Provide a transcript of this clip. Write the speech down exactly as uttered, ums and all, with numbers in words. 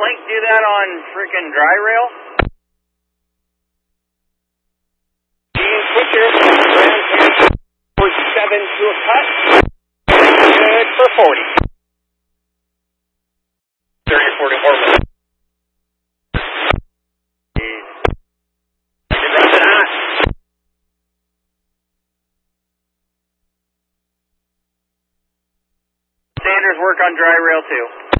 Flink do that on freaking dry rail? Being quicker, ground forty-seven to a cut. Good for forty. thirty, forty more minutes. Sanders work on dry rail too.